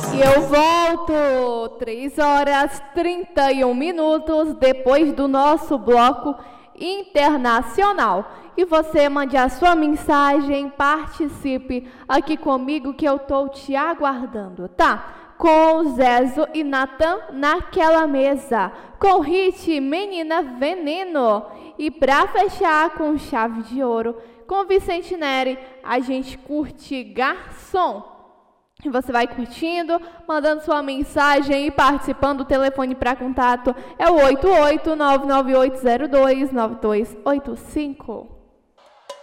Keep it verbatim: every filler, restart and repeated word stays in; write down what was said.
E eu volto três horas e trinta e um minutos depois do nosso bloco internacional. E você mande a sua mensagem, participe aqui comigo que eu estou te aguardando, tá? Com o Zezo e Natan naquela mesa, com o hit Menina Veneno. E para fechar com chave de ouro, com Vicente Neri, a gente curte Garçom. E você vai curtindo, mandando sua mensagem e participando. O telefone para contato é o oito oito nove nove oito zero dois nove dois oito cinco.